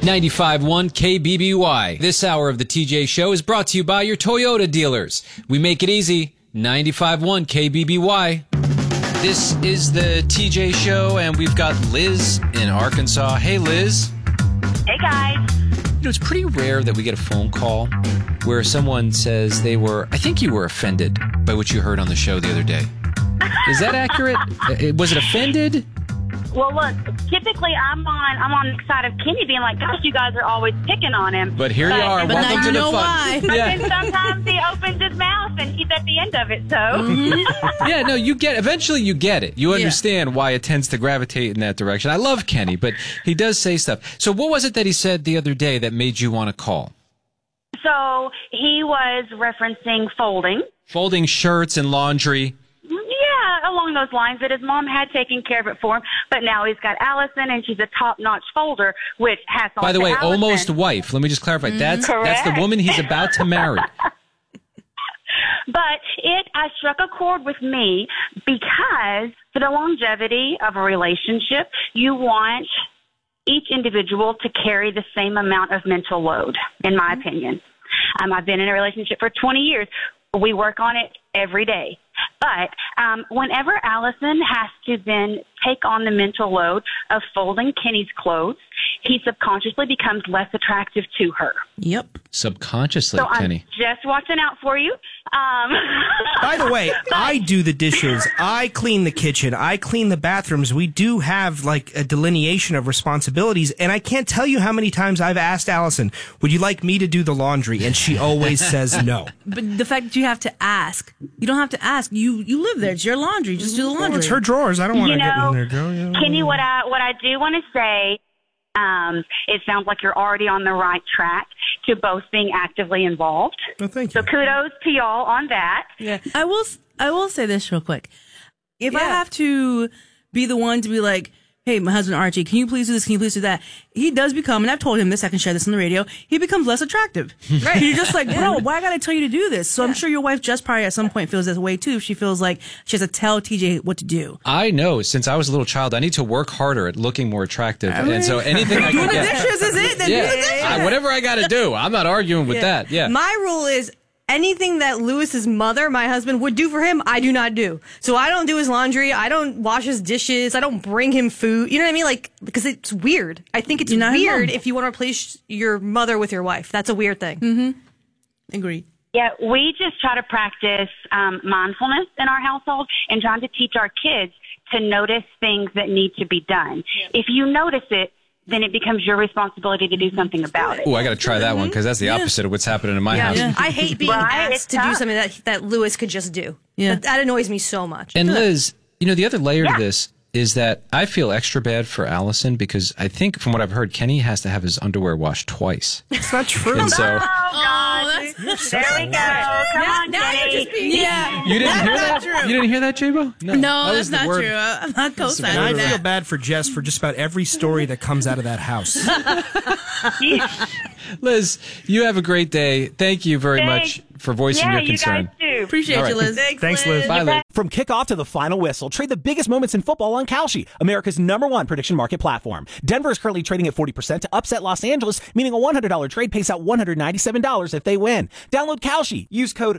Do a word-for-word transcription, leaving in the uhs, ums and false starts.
ninety-five point one K B B Y. This hour of the T J Show is brought to you by your Toyota dealers. We make it easy. ninety-five point one K B B Y. This is the T J Show, and we've got Liz in Arkansas. Hey, Liz. Hey, guys. You know, it's pretty rare that we get a phone call where someone says they were, I think you were offended by what you heard on the show the other day. Is that accurate? Was it offended? Well, look, typically I'm on I'm on the side of Kenny being like, gosh, you guys are always picking on him. But here you are. But Welcome now to you the know fun. why. But Yeah. then sometimes he opens his mouth and he's at the end of it, so. Mm-hmm. Yeah, no, you get, eventually you get it. You Yeah. understand why it tends to gravitate in that direction. I love Kenny, but he does say stuff. So what was it that he said the other day that made you want to call? So he was referencing folding. Folding shirts and laundry. Yeah, along those lines, that his mom had taken care of it for him, but now he's got Allison, and she's a top-notch folder, which has on By the to way, Allison. almost wife. Let me just clarify. That's that's the Correct. woman he's about to marry. But it I struck a chord with me because for the longevity of a relationship, you want each individual to carry the same amount of mental load, in my opinion. Um, I've been in a relationship for twenty years. We work on it every day. But um, whenever Allison has to then take on the mental load of folding Kenny's clothes, he subconsciously becomes less attractive to her. Yep. Subconsciously, So Kenny. I'm just watching out for you. Um, By the way, I do the dishes. I clean the kitchen. I clean the bathrooms. We do have like a delineation of responsibilities. And I can't tell you how many times I've asked Allison, would you like me to do the laundry? And she always says no. But the fact that you have to ask, you don't have to ask. You you live there. It's your laundry. Just do the laundry. Well, it's her drawers. I don't want You to get know, in there, girl. You know. Kenny, what I what I do want to say, um, it sounds like you're already on the right track to both being actively involved. Well, thank So you. kudos to y'all on that. Yeah. I will. s- I will say this real quick. If I Yeah. have to be the one to be like, hey, my husband Archie, can you please do this? Can you please do that? He does become, and I've told him this, I can share this on the radio, he becomes less attractive. Right. You're just like, bro, why I gotta tell you to do this? So I'm sure your wife just probably at some point feels this way too. If she feels like she has to tell T J what to do. I know, since I was a little child, I need to work harder at looking more attractive. And so anything I Doing can the get. dishes is it? Then do the Yeah, dishes. I, whatever I got to do. I'm not arguing with that. Yeah. My rule is anything that Lewis's mother, my husband, would do for him, I do not do. So I don't do his laundry. I don't wash his dishes. I don't bring him food. You know what I mean? Like, because it's weird. I think it's You're not his weird mom. if you want to replace your mother with your wife. That's a weird thing. Mm-hmm. Agreed. Yeah, we just try to practice um, mindfulness in our household and trying to teach our kids to notice things that need to be done. If you notice it, then it becomes your responsibility to do something about it. Oh, I got to try that one because that's the opposite of what's happening in my house. Yeah. I hate being Right, it's asked to do tough. something that, that Lewis could just do. Yeah. That, that annoys me so much. And Liz, you know, the other layer Yeah. to this is that I feel extra bad for Allison because I think from what I've heard, Kenny has to have his underwear washed twice. It's not true. And so Oh, God. There we go. Come on, now you're Kenny. just being, yeah. you didn't hear that? True. You didn't hear that, J-Bo? No, That was that's the not word. true. I'm not And I co-signing feel that. bad for Jess for just about every story that comes out of that house. Liz, you have a great day. Thank you very Thanks. much for voicing Yeah, your you concern. guys do. Appreciate All you, right. Liz. Thanks, Liz. Bye, Liz. From kickoff to the final whistle, trade the biggest moments in football on Kalshi, America's number one prediction market platform. Denver is currently trading at forty percent to upset Los Angeles, meaning a one hundred dollars trade pays out one hundred ninety-seven dollars if they win. Download Kalshi. Use code